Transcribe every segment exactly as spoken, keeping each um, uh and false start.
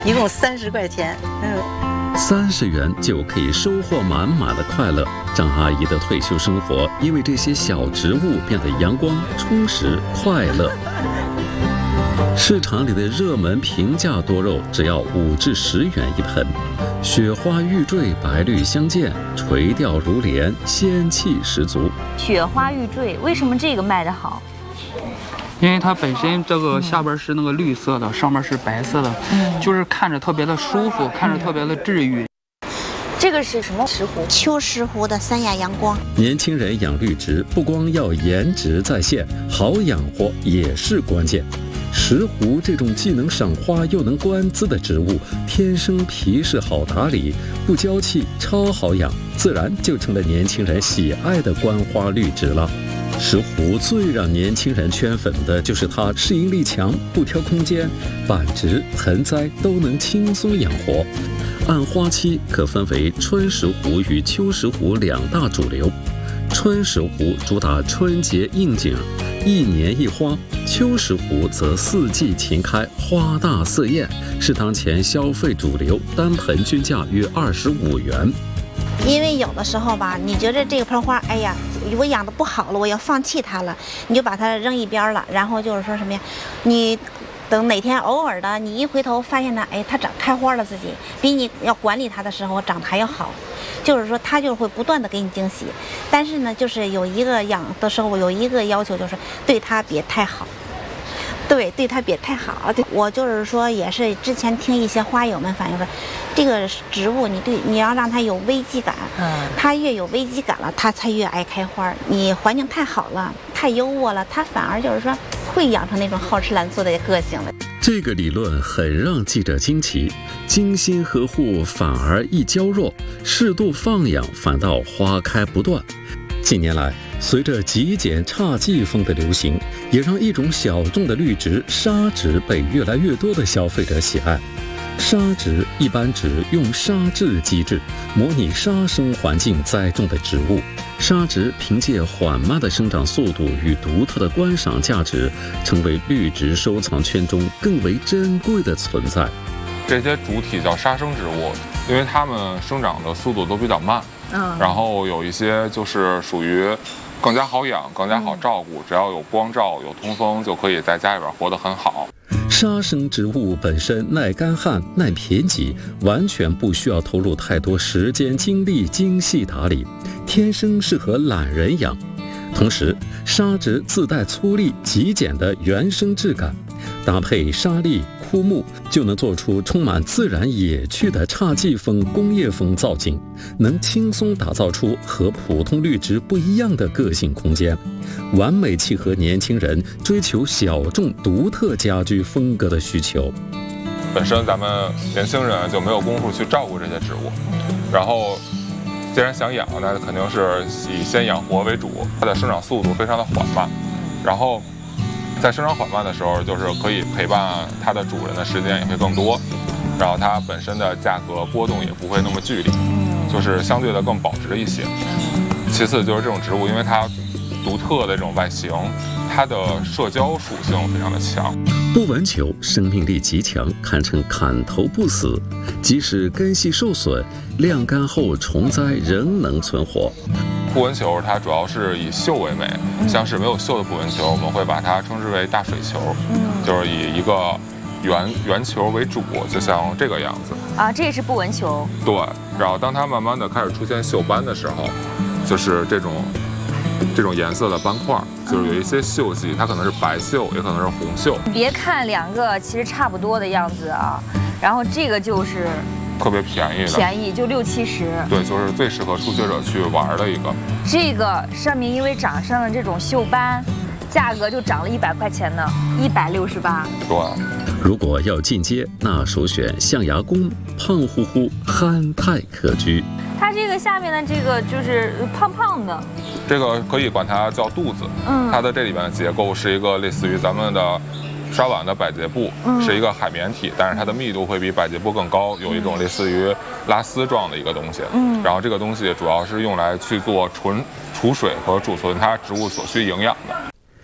一共三十块钱。嗯。 三十元就可以收获满满的快乐。张阿姨的退休生活因为这些小植物变得阳光、充实、快乐。市场里的热门平价多肉只要五至十元一盆，雪花玉坠，白绿相间，垂钓如莲，仙气十足。 雪花玉坠，为什么这个卖得好？ 因为它本身这个下边是那个绿色的，上面是白色的，嗯、就是看着特别的舒服，看着特别的治愈。 这个是什么石斛？ 秋石斛的三亚阳光。 年轻人养绿植，不光要颜值在线，好养活也是关键。石斛这种既能赏花又能观姿的植物，天生皮势好打理，不娇气，超好养，自然就成了年轻人喜爱的观花绿植了。石斛最让年轻人圈粉的就是它适应力强，不挑空间，板植、盆栽都能轻松养活。按花期可分为春石斛与秋石斛两大主流。春石斛主打春节应景，一年一花；秋石斛则四季勤开，花大色艳，是当前消费主流，单盆均价约二十五元。 因为有的时候吧，你觉得这盆花，哎呀，我养的不好了，我要放弃它了，你就把它扔一边了。然后就是说什么呀，你等哪天偶尔的，你一回头发现它，哎，它长开花了，自己比你要管理它的时候长得还要好。就是说，它就会不断的给你惊喜。但是呢，就是有一个养的时候有一个要求，就是对它别太好。对，对它别太好。我就是说，也是之前听一些花友们反映说，这个植物你对你要让它有危机感，嗯，它越有危机感了，它才越爱开花。你环境太好了，太优渥了，它反而就是说会养成那种好吃懒做的个性了。 这个理论很让记者惊奇，精心呵护反而易娇弱，适度放养反倒花开不断。近年来，随着极简侘寂风的流行，也让一种小众的绿植沙植被越来越多的消费者喜爱。沙植一般指用沙质机制模拟沙生环境栽种的植物。沙植凭借缓慢的生长速度与独特的观赏价值，成为绿植收藏圈中更为珍贵的存在。 这些主体叫沙生植物，因为它们生长的速度都比较慢，嗯，然后有一些就是属于更加好养、更加好照顾，只要有光照、有通风，就可以在家里边活得很好。 沙生植物本身耐干旱、耐贫瘠，完全不需要投入太多时间精力精细打理，天生适合懒人养。同时，沙植自带粗砺、极简的原生质感，搭配沙砾、枯木，就能做出充满自然野趣的侘寂风、工业风造景，能轻松打造出和普通绿植不一样的个性空间，完美契合年轻人追求小众独特家居风格的需求。 本身咱们年轻人就没有功夫去照顾这些植物，然后既然想养，那肯定是以先养活为主。它的生长速度非常的缓慢，然后在生长缓慢的时候，就是可以陪伴它的主人的时间也会更多，然后它本身的价格波动也不会那么剧烈，就是相对的更保值一些。其次就是这种植物，因为它独特的这种外形，它的社交属性非常的强。 不纹球生命力极强，堪称砍头不死，即使根系受损，晾干后重栽仍能存活。 不纹球它主要是以绣为美，像是没有绣的不纹球，我们会把它称之为大水球，就是以一个圆圆球为主，就像这个样子啊，这也是不纹球。 对，然后当它慢慢的开始出现锈斑的时候，就是这种这种颜色的斑块，就是有一些锈迹，它可能是白锈，也可能是红锈。 别看两个其实差不多的样子啊，然后这个就是特别便宜的， 便宜就六七十。 对，就是最适合初学者去玩的一个。 这个上面因为长上了这种锈斑，价格就涨了一百块钱呢，一百六十八。 对。 如果要进阶，那首选象牙宫，胖乎乎，憨态可掬。 它这个下面的这个就是胖胖的， 这个可以管它叫肚子。嗯，它的这里面的结构是一个类似于咱们的刷碗的百洁布，嗯、是一个海绵体，但是它的密度会比百洁布更高，有一种类似于拉丝状的一个东西。嗯，然后这个东西主要是用来去做纯储水和储存它植物所需营养的。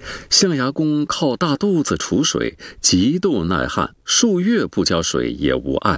象牙宫靠大肚子储水，极度耐旱，数月不浇水也无碍。